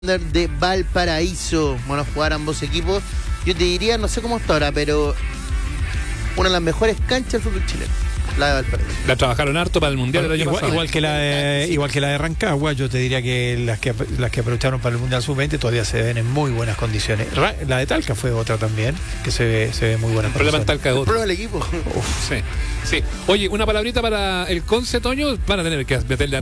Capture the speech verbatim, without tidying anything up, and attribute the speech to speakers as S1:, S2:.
S1: de Valparaíso. Bueno, jugar ambos equipos. Yo te diría, no sé cómo está ahora, pero una de las mejores canchas del fútbol chileno, la de Valparaíso.
S2: La trabajaron harto para el Mundial del año
S3: igual,
S2: pasado.
S3: igual que la de, igual que la de Rancagua, yo te diría que las que las que aprovecharon para el Mundial sub veinte todavía se ven en muy buenas condiciones. Ra- La de Talca fue otra también, que se ve, se ve en muy buenas
S2: El problema en
S3: condiciones.
S2: Talca es otro.
S1: Prueba el equipo.
S2: Uf, sí, sí. Oye, una palabrita para el Conce, Toño. Van a tener que meterle